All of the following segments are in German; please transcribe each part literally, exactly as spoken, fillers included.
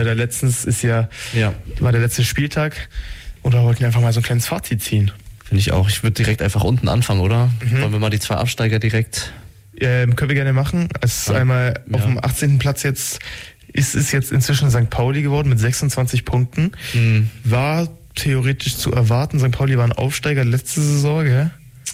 da letztens ist ja, ja, war der letzte Spieltag und da wollten wir einfach mal so ein kleines Fazit ziehen. Finde ich auch. Ich würde direkt einfach unten anfangen, oder? Mhm. Wollen wir mal die zwei Absteiger direkt... Ähm, können wir gerne machen. Es ist ja. einmal auf ja. dem achtzehnten Platz jetzt, ist es jetzt inzwischen Sankt Pauli geworden mit sechsundzwanzig Punkten. Mhm. War theoretisch zu erwarten. Sankt Pauli war ein Aufsteiger letzte Saison, gell?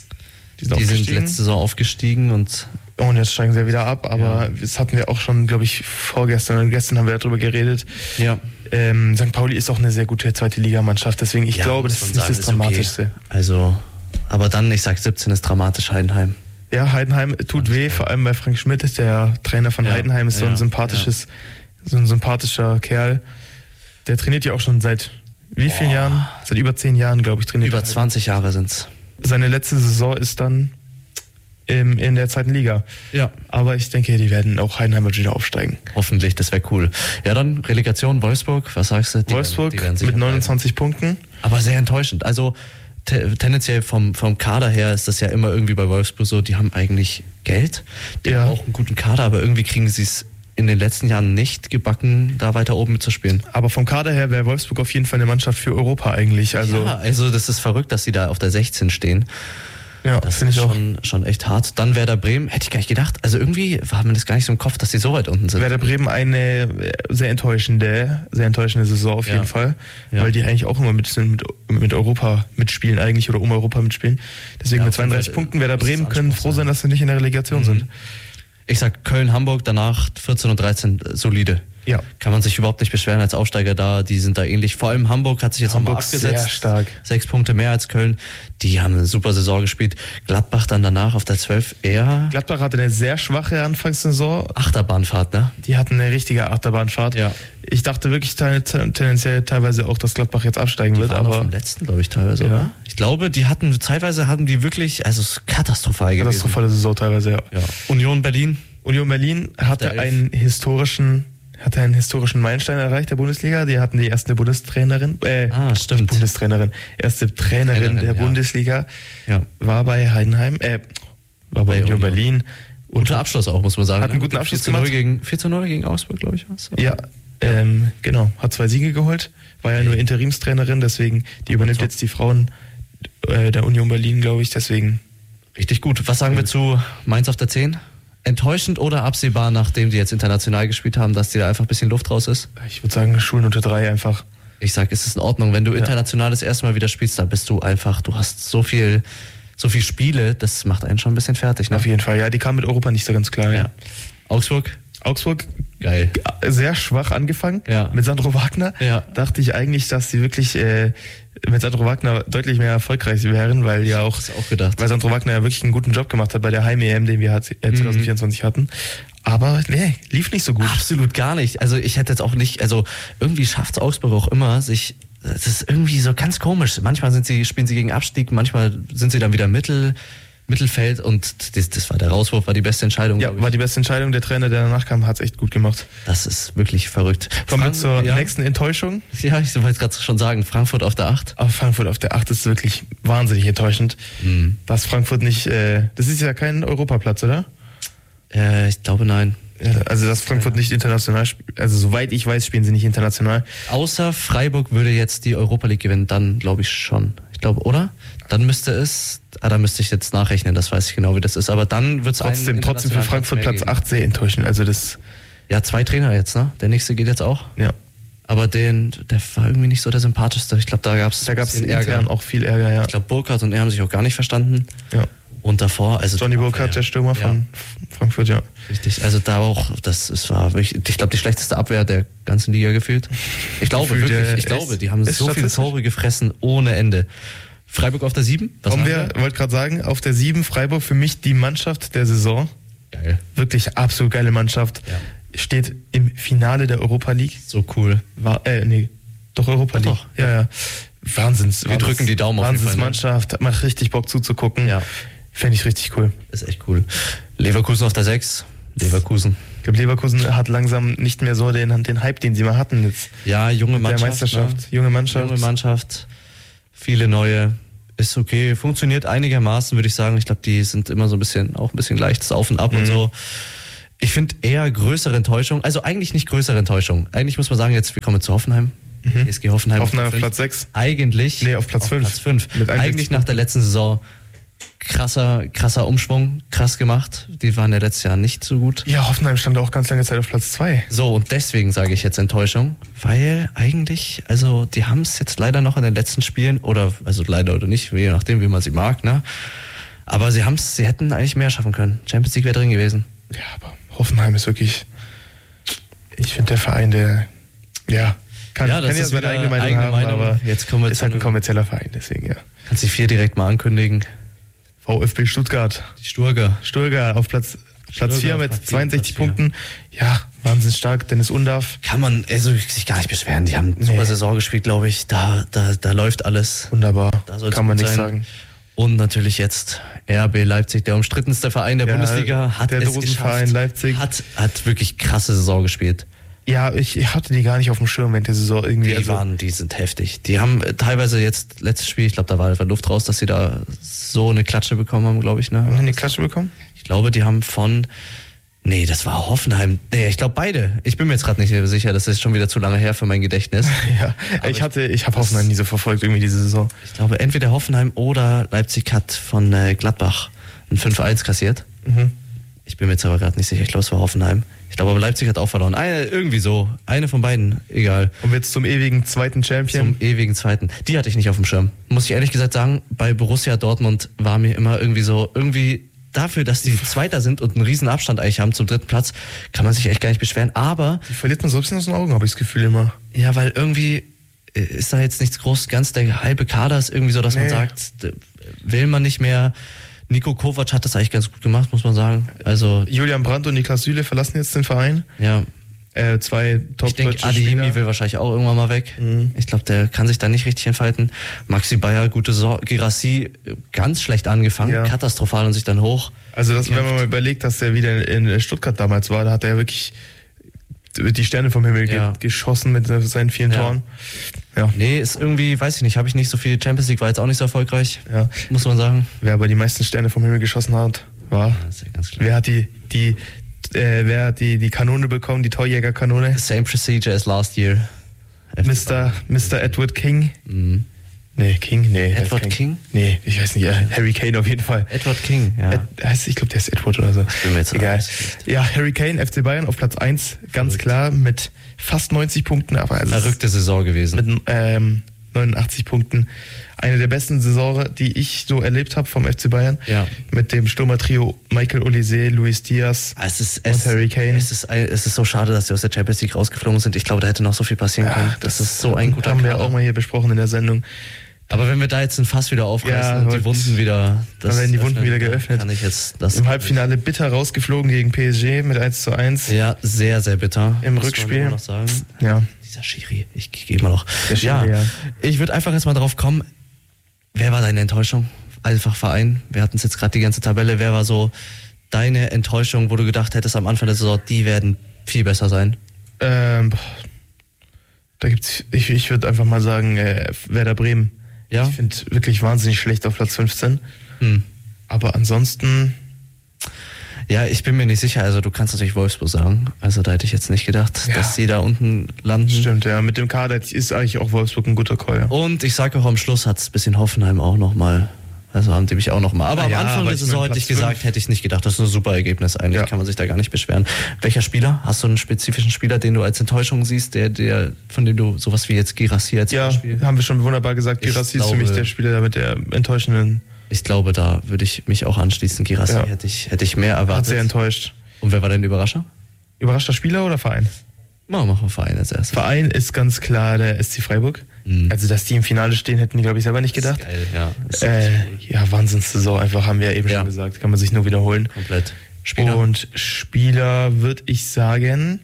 Die sind, die sind letzte Saison aufgestiegen und... Und jetzt steigen sie ja wieder ab, aber ja. das hatten wir auch schon, glaube ich, vorgestern und gestern haben wir darüber geredet. Ja. Ähm, Sankt Pauli ist auch eine sehr gute zweite Ligamannschaft, deswegen ich ja, glaube, das ist nicht das Dramatischste. Okay. Also, aber dann, ich sag siebzehn ist dramatisch, Heidenheim. Ja, Heidenheim tut weh, vor allem bei Frank Schmidt ist der Trainer von ja, Heidenheim, ist so ein ja, sympathisches, ja. so ein sympathischer Kerl. Der trainiert ja auch schon seit wie vielen Boah. Jahren? Seit über zehn Jahren, glaube ich, trainiert. Über zwanzig Jahre sind's. Seine letzte Saison ist dann im, in der zweiten Liga. Ja. Aber ich denke, die werden auch Heidenheim wieder aufsteigen. Hoffentlich, das wäre cool. Ja, dann Relegation Wolfsburg, was sagst du? Die Wolfsburg werden, die werden mit neunundzwanzig bleiben. Punkten. Aber sehr enttäuschend. Also tendenziell vom, vom Kader her ist das ja immer irgendwie bei Wolfsburg so, die haben eigentlich Geld, die ja. haben auch einen guten Kader, aber irgendwie kriegen sie es in den letzten Jahren nicht gebacken, da weiter oben mitzuspielen. Aber vom Kader her wäre Wolfsburg auf jeden Fall eine Mannschaft für Europa eigentlich. Also ja, also das ist verrückt, dass sie da auf der sechzehn stehen. Ja, das finde ich auch schon, schon echt hart. Dann Werder Bremen, hätte ich gar nicht gedacht. Also irgendwie war mir das gar nicht so im Kopf, dass die so weit unten sind. Werder Bremen eine sehr enttäuschende, sehr enttäuschende Saison auf ja. jeden Fall, ja. weil die eigentlich auch immer mit, mit, mit Europa mitspielen eigentlich oder um Europa mitspielen. Deswegen ja, mit zweiunddreißig Werder, Punkten Werder Bremen können froh sein, dass sie nicht in der Relegation mhm. sind. Ich sag Köln, Hamburg, danach vierzehn und dreizehn solide. Ja. Kann man sich überhaupt nicht beschweren als Aufsteiger da, die sind da ähnlich. Vor allem Hamburg hat sich jetzt nochmal abgesetzt. Sehr stark. Sechs Punkte mehr als Köln. Die haben eine super Saison gespielt. Gladbach dann danach auf der zwölf eher... Gladbach hatte eine sehr schwache Anfangssaison. Achterbahnfahrt, ne? Die hatten eine richtige Achterbahnfahrt. Ja. Ich dachte wirklich tendenziell teilweise auch, dass Gladbach jetzt absteigen die wird. Waren aber vom letzten, glaube ich, teilweise. Ja. Oder? Ich glaube, die hatten, zeitweise hatten die wirklich, also es ist katastrophal gewesen. Katastrophale Saison teilweise, ja. ja. Union Berlin. Union Berlin hatte einen historischen, hatte einen historischen Meilenstein erreicht der Bundesliga. Die hatten die erste Bundestrainerin, äh, ah, stimmt. Bundestrainerin, erste Trainerin, Trainerin der ja. Bundesliga, ja. war bei Heidenheim, äh, war bei, bei Union Berlin. Und guter Abschluss auch, muss man sagen. Hat einen guten Abschluss gemacht. vier zu null gegen Augsburg, glaube ich. Was? Ja, ähm, genau. Hat zwei Siege geholt. War ja nur Interimstrainerin, deswegen, die übernimmt jetzt die Frauen äh, der Union Berlin, glaube ich, deswegen. Richtig gut. Was sagen wir zu Mainz auf der zehn? Enttäuschend oder absehbar, nachdem die jetzt international gespielt haben, dass die da einfach ein bisschen Luft raus ist? Ich würde sagen, Schulen unter drei einfach. Ich sag, es ist in Ordnung. Wenn du ja. international das erste Mal wieder spielst, dann bist du einfach, du hast so viel, so viel Spiele, das macht einen schon ein bisschen fertig. Ne? Auf jeden Fall, ja, die kamen mit Europa nicht so ganz klar. Ja. Ja. Augsburg? Augsburg, geil. Sehr schwach angefangen. Ja. Mit Sandro Wagner ja. dachte ich eigentlich, dass sie wirklich äh, mit Sandro Wagner deutlich mehr erfolgreich wären, weil ja auch, auch gedacht. weil Sandro Wagner ja wirklich einen guten Job gemacht hat bei der Heim-E M, den wir zwanzig vierundzwanzig mhm. hatten. Aber nee, lief nicht so gut. Absolut gar nicht. Also ich hätte jetzt auch nicht, also irgendwie schafft es Augsburg auch immer, sich, das ist irgendwie so ganz komisch. Manchmal sind sie, spielen sie gegen Abstieg, manchmal sind sie dann wieder Mittel, Mittelfeld und das, das war der Rauswurf, war die beste Entscheidung. Ja, war die beste Entscheidung. Der Trainer, der danach kam, hat es echt gut gemacht. Das ist wirklich verrückt. Kommen wir zur ja. nächsten Enttäuschung. Ja, ich wollte gerade schon sagen, Frankfurt auf der acht. Aber Frankfurt auf der acht ist wirklich wahnsinnig enttäuschend. Mhm. Dass Frankfurt nicht, äh, das ist ja kein Europaplatz, oder? Äh, ich glaube nein. Ja, also dass Frankfurt ja. nicht international spielt, also soweit ich weiß, spielen sie nicht international. Außer Freiburg würde jetzt die Europa League gewinnen, dann glaube ich schon. Ich glaube, oder? Dann müsste es, ah, da müsste ich jetzt nachrechnen, das weiß ich genau, wie das ist, aber dann wird es trotzdem, trotzdem für Frankfurt Platz acht sehr enttäuschend, also das... Ja, zwei Trainer jetzt, ne? Der nächste geht jetzt auch. Ja. Aber den, der war irgendwie nicht so der sympathischste. Ich glaube, da gab es da gab's intern auch viel Ärger, ja. Ich glaube, Burkhardt und er haben sich auch gar nicht verstanden. Ja. Und davor, also... Johnny Burkhardt, der Stürmer ja. von Frankfurt, ja. Richtig, also da auch, das, das war wirklich, ich glaube, die schlechteste Abwehr der ganzen Liga gefühlt. Ich glaube Gefühl, wirklich, ich glaube, die haben so viele Tore gefressen ohne Ende. Freiburg auf der sieben? Was Kommen wir, wollte gerade sagen, auf der sieben Freiburg für mich die Mannschaft der Saison. Geil. Wirklich absolut geile Mannschaft. Ja. Steht im Finale der Europa League. So cool. War, äh, nee, doch Europa League. Doch. Ja, ja. Wahnsinns. Wir drücken die Daumen auf jeden Fall. Wahnsinnsmannschaft, macht richtig Bock zuzugucken. Ja. Fände ich richtig cool. Ist echt cool. Leverkusen auf der sechs. Leverkusen. Ich glaube, Leverkusen hat langsam nicht mehr so den, den Hype, den sie mal hatten jetzt. Ja, junge Mannschaft. Der Meisterschaft. Ne? Junge Mannschaft. Junge Mannschaft. Viele neue. Ist okay. Funktioniert einigermaßen, würde ich sagen. Ich glaube, die sind immer so ein bisschen, auch ein bisschen leichtes Auf und Ab mhm. und so. Ich finde eher größere Enttäuschung, also eigentlich nicht größere Enttäuschung. Eigentlich muss man sagen, jetzt wir kommen zu Hoffenheim. Mhm. S G Hoffenheim. Hoffenheim auf Platz sechs. Eigentlich. Nee, auf Platz fünf. Platz fünf. Eigentlich nach der letzten Saison krasser, krasser Umschwung, krass gemacht. Die waren ja letztes Jahr nicht so gut. Ja, Hoffenheim stand auch ganz lange Zeit auf Platz zwei. So, und deswegen sage ich jetzt Enttäuschung, weil eigentlich, also die haben es jetzt leider noch in den letzten Spielen, oder, also leider oder nicht, je nachdem, wie man sie mag, ne? Aber sie haben es, sie hätten eigentlich mehr schaffen können. Champions League wäre drin gewesen. Ja, aber Hoffenheim ist wirklich, ich finde der Verein, der, ja, kann, ja, das kann ja ist seine eigene Meinung eigene haben, Meinung. aber jetzt kommen wir ist halt ein kommerzieller Verein, deswegen, ja. Kannst du vier direkt mal ankündigen. VfB Stuttgart. Die Sturger. Sturger auf Platz, Platz vier mit Platz zweiundsechzig vier, Punkten. Ja, wahnsinnig stark. Dennis Undaff. Kann man also sich gar nicht beschweren. Die haben eine super nee. Saison gespielt, glaube ich. Da, da, da läuft alles. Wunderbar. Da kann man nichts sagen. Und natürlich jetzt R B Leipzig, der umstrittenste Verein der ja, Bundesliga, hat der es geschafft. Leipzig. Hat, hat wirklich krasse Saison gespielt. Ja, ich, ich hatte die gar nicht auf dem Schirm während der Saison irgendwie. Die also waren, die sind heftig. Die haben teilweise jetzt, letztes Spiel, ich glaube, da war einfach Luft raus, dass sie da so eine Klatsche bekommen haben, glaube ich. Ne? Haben die eine Klatsche bekommen? Ich glaube, die haben von, nee, das war Hoffenheim. Nee, ich glaube beide. Ich bin mir jetzt gerade nicht sicher, das ist schon wieder zu lange her für mein Gedächtnis. ja, aber ich hatte, ich habe Hoffenheim nie so verfolgt, irgendwie diese Saison. Ich glaube, entweder Hoffenheim oder Leipzig hat von äh, Gladbach ein fünf eins kassiert. Mhm. Ich bin mir jetzt aber gerade nicht sicher, ich glaube, es war Hoffenheim. Ich glaube, aber Leipzig hat auch verloren. Eine, irgendwie so. Eine von beiden, egal. Und jetzt zum ewigen zweiten Champion? Zum ewigen zweiten. Die hatte ich nicht auf dem Schirm. Muss ich ehrlich gesagt sagen, bei Borussia Dortmund war mir immer irgendwie so, irgendwie dafür, dass die Zweiter sind und einen riesen Abstand eigentlich haben zum dritten Platz, kann man sich echt gar nicht beschweren. Aber... Die verliert man so ein bisschen aus den Augen, habe ich das Gefühl immer. Ja, weil irgendwie ist da jetzt nichts groß. Ganz der halbe Kader ist irgendwie so, dass nee. man sagt, will man nicht mehr... Nico Kovac hat das eigentlich ganz gut gemacht, muss man sagen. Also Julian Brandt und Niklas Süle verlassen jetzt den Verein. Ja. Äh, zwei top Ich denke, Adeyemi will wahrscheinlich auch irgendwann mal weg. Mhm. Ich glaube, der kann sich da nicht richtig entfalten. Maxi Bayer, gute Sorge. Girassi, ganz schlecht angefangen, ja. katastrophal und sich dann hoch. Also das, wenn man mal überlegt, dass der wieder in Stuttgart damals war, da hat er wirklich die Sterne vom Himmel ja. geschossen mit seinen vielen ja. Toren. Ja. Nee, ist irgendwie, weiß ich nicht, habe ich nicht so viel. Champions League war jetzt auch nicht so erfolgreich, ja. muss man sagen. Wer aber die meisten Sterne vom Himmel geschossen hat, war. Ja, das ist ja ganz klar. Wer hat die, die, äh, wer hat die, die Kanone bekommen, die Torjägerkanone? The same procedure as last year. Mister Mister Edward King. Mhm. Nee, King, nee. Edward King? King? Nee, ich weiß nicht, äh, Harry Kane auf jeden Fall. Edward King, ja. Ed, heißt, ich glaube, der ist Edward oder so. Ich bin mir jetzt egal. Ja, Harry Kane, F C Bayern auf Platz eins, ganz Verrückt. klar, mit fast neunzig Punkten. Aber also verrückte Saison gewesen. Mit ähm, neunundachtzig Punkten. Eine der besten Saisons, die ich so erlebt habe vom F C Bayern. Ja. Mit dem Stürmertrio Michael Olise, Luis Diaz es ist, und es, Harry Kane. Es ist, es ist so schade, dass sie aus der Champions League rausgeflogen sind. Ich glaube, da hätte noch so viel passieren ja, können. Das, das ist so ein guter haben Kader. wir auch mal hier besprochen in der Sendung. Aber wenn wir da jetzt ein Fass wieder aufreißen ja, und die Wunden wieder... Dann werden die Wunden öffnen, wieder geöffnet. Kann ich jetzt das Im Halbfinale bitter rausgeflogen gegen P S G mit eins zu eins. Ja, sehr, sehr bitter. Im Rückspiel. Noch sagen. Ja. Dieser Schiri, ich gehe immer noch. Der Schiri, ja. ja. Ich würde einfach jetzt mal drauf kommen, wer war deine Enttäuschung? Einfach Verein. Wir hatten es jetzt gerade die ganze Tabelle. Wer war so deine Enttäuschung, wo du gedacht hättest am Anfang der Saison, die werden viel besser sein? Ähm, da gibt's, ich, ich würde einfach mal sagen, äh, Werder Bremen. Ja? Ich finde wirklich wahnsinnig schlecht auf Platz fünfzehn. Hm. Aber ansonsten... Ja, ich bin mir nicht sicher. Also du kannst natürlich Wolfsburg sagen. Also da hätte ich jetzt nicht gedacht, ja. dass sie da unten landen. Stimmt, ja. Mit dem Kader ist eigentlich auch Wolfsburg ein guter Call. Ja. Und ich sage auch am Schluss hat es ein bisschen Hoffenheim auch nochmal. Also haben die mich auch nochmal. Aber ja, am Anfang der Saison hätte ich gesagt, fünf. hätte ich nicht gedacht. Das ist ein super Ergebnis eigentlich. Ja. Kann man sich da gar nicht beschweren. Welcher Spieler? Hast du einen spezifischen Spieler, den du als Enttäuschung siehst, der, der, von dem du sowas wie jetzt Girassi als ja, Beispiel? Ja, haben wir schon wunderbar gesagt. Girassi ist für mich der Spieler mit der enttäuschenden... Ich glaube, da würde ich mich auch anschließen. Girassi ja. hätte ich, hätte ich mehr erwartet. Hat sehr enttäuscht. Und wer war denn Überrascher? Überraschter Spieler oder Verein? Machen wir Verein als erstes. Verein ist ganz klar der S C Freiburg. Mhm. Also, dass die im Finale stehen, hätten die, glaube ich, selber nicht gedacht. Das ist geil, ja. Ist äh, ja, Wahnsinnssaison einfach, haben wir ja eben ja. schon gesagt. Kann man sich nur wiederholen. Komplett. Spieler. Und Spieler würde ich sagen,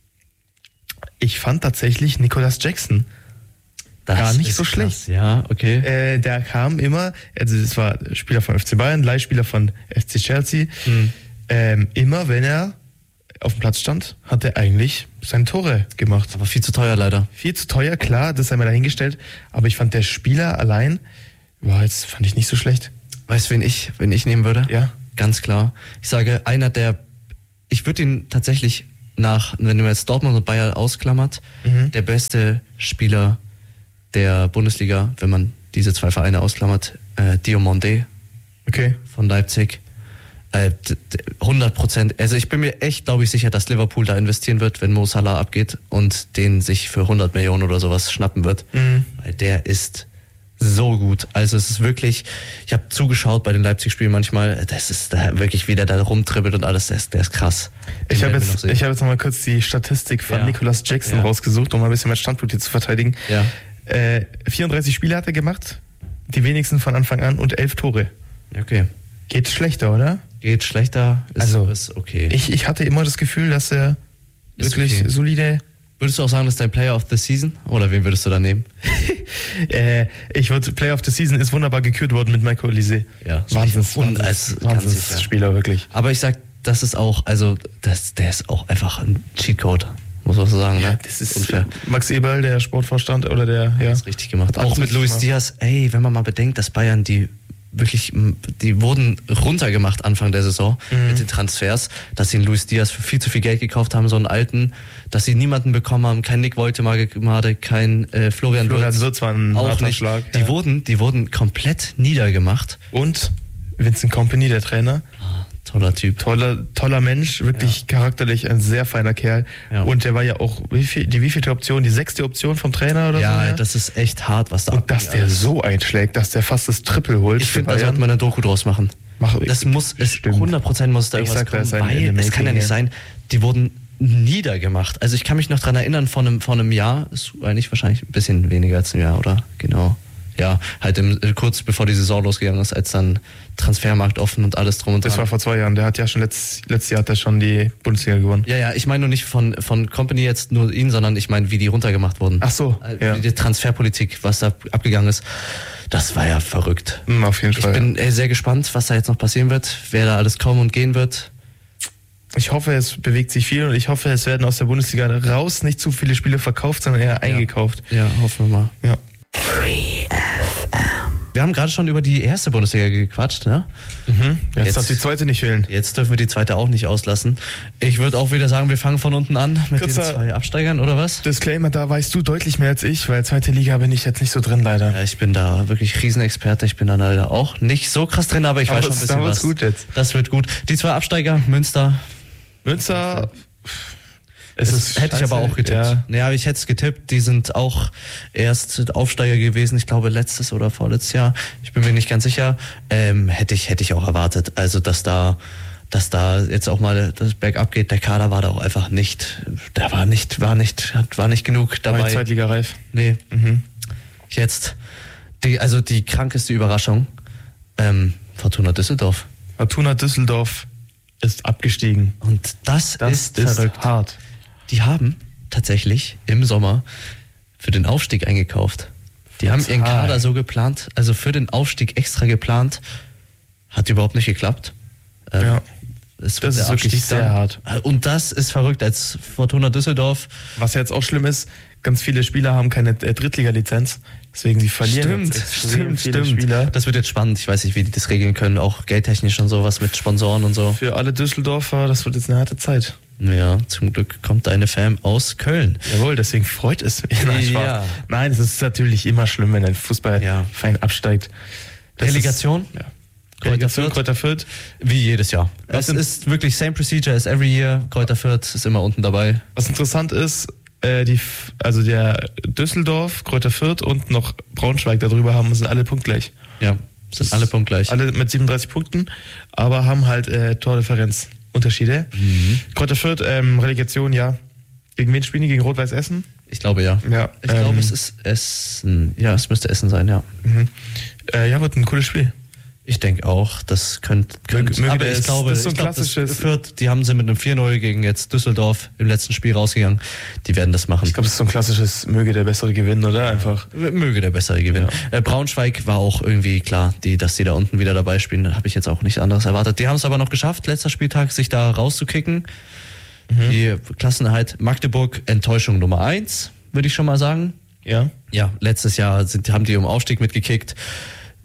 ich fand tatsächlich Nicolas Jackson das gar nicht so krass. schlecht. Ja, okay. Äh, der kam immer, also das war Spieler von F C Bayern, Leihspieler von F C Chelsea. Mhm. Ähm, immer wenn er auf dem Platz stand, hat er eigentlich seine Tore gemacht. Aber viel zu teuer leider. Viel zu teuer, klar, das sei mir dahingestellt. Aber ich fand, der Spieler allein war jetzt, fand ich nicht so schlecht. Weißt du, wen ich, wen ich nehmen würde? Ja. Ganz klar. Ich sage, einer der, ich würde ihn tatsächlich nach, wenn man jetzt Dortmund und Bayern ausklammert, mhm. der beste Spieler der Bundesliga, wenn man diese zwei Vereine ausklammert, äh, Diomande okay. von Leipzig. Äh, hundert Prozent. Also ich bin mir echt, glaube ich, sicher, dass Liverpool da investieren wird, wenn Mo Salah abgeht und den sich für hundert Millionen oder sowas schnappen wird. Mhm. Weil der ist so gut. Also es ist wirklich, ich habe zugeschaut bei den Leipzig-Spielen manchmal, das ist da wirklich, wie der da rumtribbelt und alles, der ist, der ist krass. Den ich habe jetzt, ich hab jetzt nochmal kurz die Statistik von ja. Nicolas Jackson ja. rausgesucht, um mal ein bisschen mein Standpunkt hier zu verteidigen. Ja. Äh, vierunddreißig Spiele hat er gemacht, die wenigsten von Anfang an und elf Tore. Okay. Geht schlechter, oder? Geht schlechter, ist, also, ist okay. Ich, ich hatte immer das Gefühl, dass er ist wirklich okay. solide... Würdest du auch sagen, das ist dein Player of the Season? Oder wen würdest du da nehmen? äh, ich würde, Player of the Season ist wunderbar gekürt worden mit Michael Olise. Ja, Wahnsinns, und als Wahnsinns Spieler, wirklich. Aber ich sag, das ist auch, also, das, der ist auch einfach ein Cheatcode, muss man so sagen. Ja, ne? Das ist unfair. Max Eberl, der Sportvorstand, oder der, ja. Das ist richtig gemacht. Auch mit Luis Diaz, ey, wenn man mal bedenkt, dass Bayern die wirklich, die wurden runtergemacht Anfang der Saison mhm. mit den Transfers, dass sie einen Luis Diaz für viel zu viel Geld gekauft haben, so einen alten, dass sie niemanden bekommen haben, kein Nick Woltemade, kein äh, Florian, Florian Wirtz war ein auch nicht. Schlag. Die ja. wurden, die wurden komplett niedergemacht. Und Vincent Kompany, der Trainer. Ah, toller Typ. Toller, toller Mensch, wirklich ja. charakterlich ein sehr feiner Kerl. Ja. Und der war ja auch, wie viel, die wievielte Option? Die sechste Option vom Trainer oder ja, so? Ja, das ist echt hart, was da Und dass der alles. so einschlägt, dass der fast das Triple holt. Ich finde, da sollte man eine Doku draus machen. Mach, das muss, es, hundert Prozent muss da ich irgendwas sag, kommen, weil es kann ja nicht sein, die wurden niedergemacht. Also ich kann mich noch dran erinnern, vor einem, vor einem Jahr, ist eigentlich wahrscheinlich ein bisschen weniger als ein Jahr, oder? Genau. Ja, halt im, kurz bevor die Saison losgegangen ist, als dann Transfermarkt offen und alles drum und dran. Das war vor zwei Jahren, der hat ja schon letzt, letztes Jahr hat er schon die Bundesliga gewonnen. Ja, ja, ich meine nur nicht von, von Kompany jetzt nur ihn, sondern ich meine, wie die runtergemacht wurden. Ach so, wie ja. Die Transferpolitik, was da abgegangen ist, das war ja verrückt. Mhm, auf jeden ich Fall. Ich bin ja. sehr gespannt, was da jetzt noch passieren wird, wer da alles kommen und gehen wird. Ich hoffe, es bewegt sich viel und ich hoffe, es werden aus der Bundesliga raus nicht zu viele Spiele verkauft, sondern eher eingekauft. Ja, ja, hoffen wir mal. Ja. Wir haben gerade schon über die erste Bundesliga gequatscht, ne? Mhm. Jetzt, jetzt darf die zweite nicht fehlen. Jetzt dürfen wir die zweite auch nicht auslassen. Ich würde auch wieder sagen, wir fangen von unten an mit Kurzer den zwei Absteigern, oder was? Disclaimer, da weißt du deutlich mehr als ich, weil zweite Liga bin ich jetzt nicht so drin, leider. Ja, ich bin da wirklich Riesenexperte, ich bin da leider auch nicht so krass drin, aber ich aber weiß schon ein bisschen was. Das wird gut jetzt. Das wird gut. Die zwei Absteiger, Münster. Münster... Es ist hätte ich aber auch getippt. Ja, ja ich hätte es getippt. Die sind auch erst Aufsteiger gewesen. Ich glaube, letztes oder vorletztes Jahr. Ich bin mir nicht ganz sicher. Ähm, hätte ich, hätte ich auch erwartet. Also, dass da, dass da jetzt auch mal das Bergab geht. Der Kader war da auch einfach nicht, da war nicht, war nicht, war nicht genug dabei. War nicht zweitligareif. Nee. Mhm. Jetzt, die, also die krankeste Überraschung. Ähm, Fortuna Düsseldorf. Fortuna Düsseldorf ist abgestiegen. Und das, das ist, ist verrückt. Hart. Die haben tatsächlich im Sommer für den Aufstieg eingekauft. Die Total. haben ihren Kader so geplant, also für den Aufstieg extra geplant. Hat überhaupt nicht geklappt. Ähm, ja, es das ist wirklich sehr dann. hart. Und das ist verrückt als Fortuna Düsseldorf. Was jetzt auch schlimm ist, ganz viele Spieler haben keine Drittliga-Lizenz. Deswegen sie verlieren stimmt, stimmt, viele stimmt. Spieler. Das wird jetzt spannend. Ich weiß nicht, wie die das regeln können. Auch geldtechnisch und sowas mit Sponsoren und so. Für alle Düsseldorfer, das wird jetzt eine harte Zeit. Ja, zum Glück kommt deine Fam aus Köln. Jawohl, deswegen freut es mich. Nein, ja. Nein, es ist natürlich immer schlimm, wenn ein Fußballverein ja. absteigt. Das Relegation? Ist, ja. Kräuter Fürth. Kräuter Fürth. Wie jedes Jahr. Es ist wirklich same procedure as every year. Kräuter Fürth ist immer unten dabei. Was interessant ist, äh, die, also der Düsseldorf, Kräuter Fürth und noch Braunschweig darüber haben, sind alle punktgleich. Ja, sind alle punktgleich. Alle mit siebenunddreißig Punkten, aber haben halt äh, Tordifferenz. Unterschiede. Mhm. Kräuter Fürth, ähm, Relegation, ja. Gegen wen spielen die? Gegen Rot-Weiß Essen? Ich glaube, ja. ja ich ähm, glaube, es ist Essen. Ja, es müsste Essen sein, ja. Mhm. Äh, ja, wird ein cooles Spiel. Ich denke auch, das könnte, könnt, Möge aber ich es, glaube, das ist so ein ich glaub, klassisches... Das Fürth, die haben sie mit einem vier null gegen jetzt Düsseldorf im letzten Spiel rausgegangen. Die werden das machen. Ich glaube, das ist so ein klassisches möge der Bessere gewinnen, oder? Einfach. Möge der Bessere gewinnen. Ja. Äh, Braunschweig war auch irgendwie klar, die, dass die da unten wieder dabei spielen, habe ich jetzt auch nichts anderes erwartet. Die haben es aber noch geschafft, letzter Spieltag, sich da rauszukicken. Mhm. Die Klassenerhalt Magdeburg, Enttäuschung Nummer eins, würde ich schon mal sagen. Ja. Ja, letztes Jahr sind, haben die um Aufstieg mitgekickt.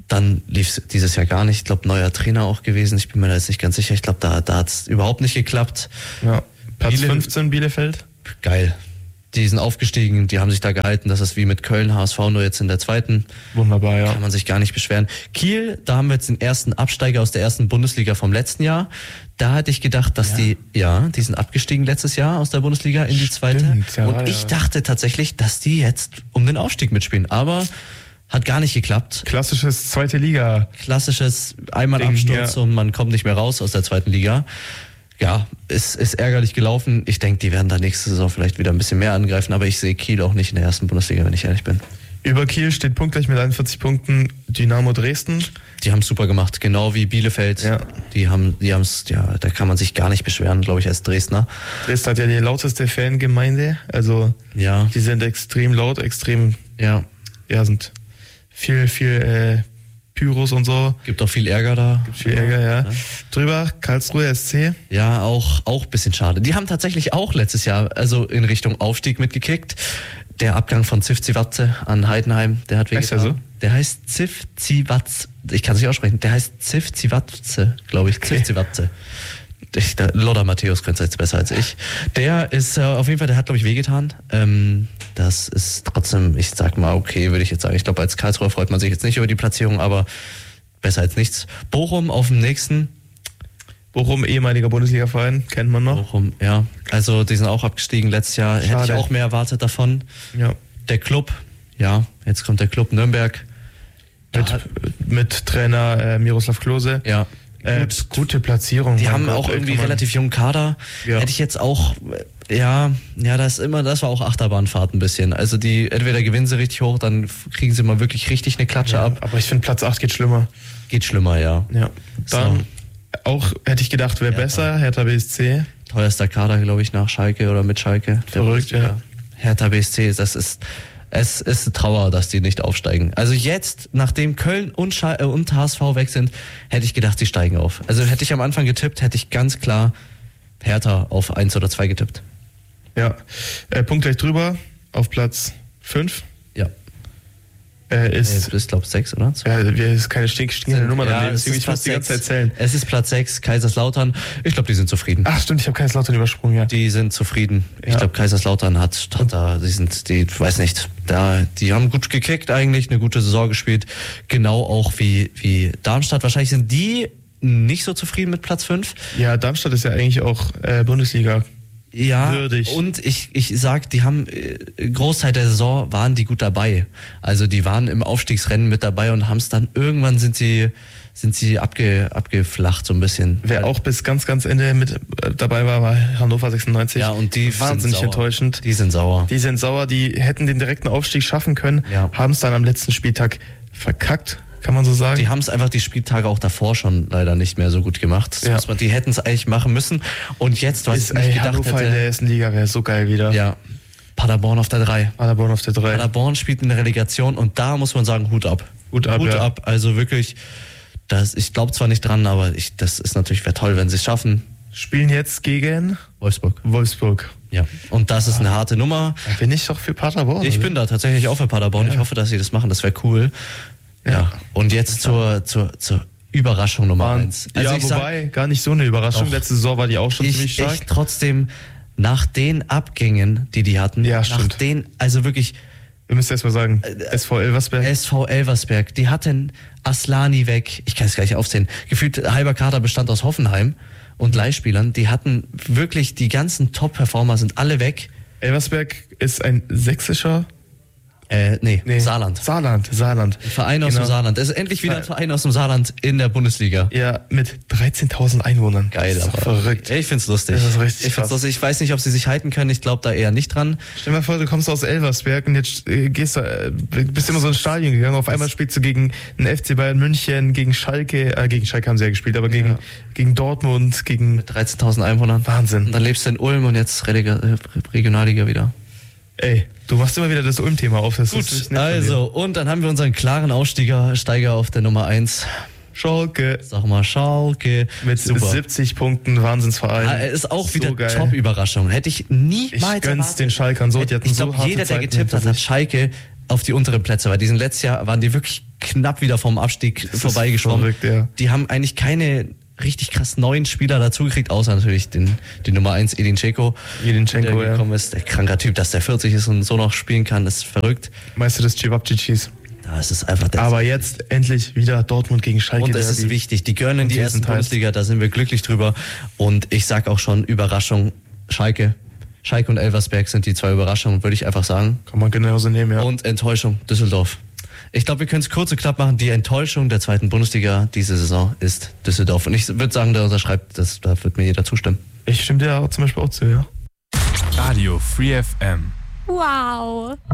dann lief es dieses Jahr gar nicht. Ich glaube, neuer Trainer auch gewesen. Ich bin mir da jetzt nicht ganz sicher. Ich glaube, da, da hat es überhaupt nicht geklappt. Ja. Platz Biele- fünfzehn Bielefeld. Geil. Die sind aufgestiegen, die haben sich da gehalten. Das ist wie mit Köln, H S V, nur jetzt in der zweiten. Wunderbar, ja. Kann man sich gar nicht beschweren. Kiel, da haben wir jetzt den ersten Absteiger aus der ersten Bundesliga vom letzten Jahr. Da hatte ich gedacht, dass ja. die, ja, die sind abgestiegen letztes Jahr aus der Bundesliga in die zweite. Stimmt, ja, Und ich ja. dachte tatsächlich, dass die jetzt um den Aufstieg mitspielen. Aber hat gar nicht geklappt. Klassisches zweite Liga. Klassisches einmal Ding, Absturz ja. und man kommt nicht mehr raus aus der zweiten Liga. Ja, ist, ist ärgerlich gelaufen. Ich denke, die werden da nächste Saison vielleicht wieder ein bisschen mehr angreifen, aber ich sehe Kiel auch nicht in der ersten Bundesliga, wenn ich ehrlich bin. Über Kiel steht punktgleich mit einundvierzig Punkten Dynamo Dresden. Die haben es super gemacht, genau wie Bielefeld. Ja. Die haben, die haben's, ja, da kann man sich gar nicht beschweren, glaube ich, als Dresdner. Dresden hat ja die lauteste Fangemeinde, also ja. die sind extrem laut, extrem, ja, ja, sind viel, viel, äh, Pyros und so. Gibt auch viel Ärger da. Gibt viel Ärger, ja. ja. Drüber, Karlsruhe S C. Ja, auch, auch ein bisschen schade. Die haben tatsächlich auch letztes Jahr, also in Richtung Aufstieg mitgekickt. Der Abgang von Zivzivatze an Heidenheim, der hat wehgetan. Heißt er so? Der heißt Zivzivatze. Ich kann es nicht aussprechen. Der heißt Zivzivatze, glaube ich. Okay. Zivzivatze. Ich, der, Lothar Matthäus könnte es jetzt besser als ich. Der ist äh, auf jeden Fall, der hat, glaube ich, wehgetan. Ähm, das ist trotzdem, ich sag mal, okay, würde ich jetzt sagen. Ich glaube, als Karlsruher freut man sich jetzt nicht über die Platzierung, aber besser als nichts. Bochum auf dem nächsten. Bochum, ehemaliger Bundesliga-Verein, kennt man noch. Bochum, ja. Also, die sind auch abgestiegen letztes Jahr. Schade. Hätte ich auch mehr erwartet davon. Ja. Der Club, ja, jetzt kommt der Club Nürnberg. Mit, mit Trainer äh, Miroslav Klose. Ja. Äh, Gut, gute Platzierung. Die haben auch irgendwie relativ jungen Kader. Ja. Hätte ich jetzt auch, ja, ja, das ist immer, das war auch Achterbahnfahrt ein bisschen. Also die, entweder gewinnen sie richtig hoch, dann kriegen sie mal wirklich richtig eine Klatsche ja, ab. Aber ich finde Platz acht geht schlimmer. Geht schlimmer, ja. Ja. Dann so. Auch, hätte ich gedacht, wäre besser, Hertha B S C. Teuerster Kader, glaube ich, nach Schalke oder mit Schalke. Verrückt, ja. Hertha B S C, das ist, es ist Trauer, dass die nicht aufsteigen. Also jetzt, nachdem Köln und, Schal- und H S V weg sind, hätte ich gedacht, sie steigen auf. Also hätte ich am Anfang getippt, hätte ich ganz klar Hertha auf eins oder zwei getippt. Ja, äh, Punkt gleich drüber, auf Platz fünf. Ja. Äh, ist, nee, du bist, glaube ich, sechs, oder? Ja, wir ist keine stinkstinkende Nummer ja, daneben, deswegen ich muss die ganze Zeit zählen. Es ist Platz sechs, Kaiserslautern. Ich glaube, die sind zufrieden. Ach stimmt, ich habe Kaiserslautern übersprungen, ja. Die sind zufrieden. Ich ja. glaube, Kaiserslautern hat, hat da, die sind, die, weiß nicht, da, die haben gut gekickt eigentlich, eine gute Saison gespielt. Genau auch wie, wie Darmstadt. Wahrscheinlich sind die nicht so zufrieden mit Platz fünf. Ja, Darmstadt ist ja eigentlich auch äh, Bundesliga. Ja, würdig. Und ich, ich sag, die haben, äh, Großteil der Saison waren die gut dabei. Also die waren im Aufstiegsrennen mit dabei und haben es dann, irgendwann sind sie, sind sie abge, abgeflacht so ein bisschen. Wer auch bis ganz, ganz Ende mit äh, dabei war, war Hannover sechsundneunzig. Ja, und die wahnsinnig sind enttäuschend. Die sind sauer. Die sind sauer, die hätten den direkten Aufstieg schaffen können, ja. haben es dann am letzten Spieltag verkackt. Kann man so sagen? Die haben es einfach die Spieltage auch davor schon leider nicht mehr so gut gemacht. Ja. Man, die hätten es eigentlich machen müssen. Und jetzt, was ist, ich nicht ey, gedacht Hannover hätte... in der ersten Liga wäre so geil wieder. Ja. Paderborn auf der drei. Paderborn auf der drei. Paderborn spielt in der Relegation und da muss man sagen, Hut ab. Hut ab, Hut ja. ab. Also wirklich, das, ich glaube zwar nicht dran, aber ich, das ist natürlich wäre toll, wenn sie es schaffen. Spielen jetzt gegen Wolfsburg. Wolfsburg. Ja. Und das ist eine harte Nummer. Da bin ich doch für Paderborn. Ich oder? bin da tatsächlich auch für Paderborn. Ja. Ich hoffe, dass sie das machen. Das wäre cool. Ja. ja. Und jetzt zur, zur, zur Überraschung Nummer Waren, eins. Also ja, ich wobei, sag, gar nicht so eine Überraschung. Doch. Letzte Saison war die auch schon ich, ziemlich stark. Ich trotzdem, nach den Abgängen, die die hatten, ja, nach stimmt. den, also wirklich... Wir müssen erst mal sagen, S V Elversberg. S V Elversberg, die hatten Aslani weg, ich kann es gleich aufzählen, gefühlt halber Kader bestand aus Hoffenheim und Leihspielern, die hatten wirklich, die ganzen Top-Performer sind alle weg. Elversberg ist ein sächsischer... Äh, nee, nee, Saarland. Saarland, Saarland. Ein Verein aus genau. dem Saarland. Es ist endlich wieder ein Verein aus dem Saarland in der Bundesliga. Ja, mit dreizehntausend Einwohnern. Geil, das ist aber verrückt. Ich find's lustig. Das ist richtig ich find's lustig. Ich weiß nicht, ob sie sich halten können. Ich glaube da eher nicht dran. Stell dir mal vor, du kommst aus Elversberg und jetzt äh, gehst du, äh, bist immer so ins Stadion gegangen. Auf einmal spielst du gegen einen F C Bayern München, gegen Schalke, äh, gegen Schalke haben sie ja gespielt, aber gegen, ja. gegen Dortmund, gegen... Mit dreizehntausend Einwohnern. Wahnsinn. Und dann lebst du in Ulm und jetzt Relega- Regionalliga wieder. Ey, du machst immer wieder das Ulm-Thema auf. Das Gut, ist nicht also, und dann haben wir unseren klaren Aussteiger Steiger auf der Nummer eins. Schalke. Sag mal, Schalke. Mit Super. siebzig Punkten, Wahnsinnsverein. Ah, ist auch so wieder geil. Top-Überraschung. Hätte ich niemals Ich gönn's erwartet. den Schalkern so. Die hatten ich so glaube, harte jeder, der Zeiten getippt hat, hinter hat sich. Schalke auf die unteren Plätze, weil die sind letztes Jahr, waren die wirklich knapp wieder vom Abstieg vorbeigeschwommen. Ja. Die haben eigentlich keine richtig krass neuen Spieler dazugekriegt, außer natürlich den, den Nummer eins Edin Dzeko, Dzeko, der gekommen ja. ist. Der kranker Typ, dass der vierzig ist und so noch spielen kann, ist verrückt. Meister des Cevapcicis. Das ist einfach das. Aber jetzt endlich wieder Dortmund gegen Schalke. Und es ist wichtig, die gehören in die erste Bundesliga, da sind wir glücklich drüber. Und ich sag auch schon, Überraschung, Schalke. Schalke und Elversberg sind die zwei Überraschungen, würde ich einfach sagen. Kann man genauso nehmen, ja. Und Enttäuschung, Düsseldorf. Ich glaube, wir können es kurz und knapp machen. Die Enttäuschung der zweiten Bundesliga diese Saison ist Düsseldorf. Und ich würde sagen, der unterschreibt, das, da wird mir jeder zustimmen. Ich stimme dir auch zum Beispiel auch zu, ja. Radio Free F M. Wow.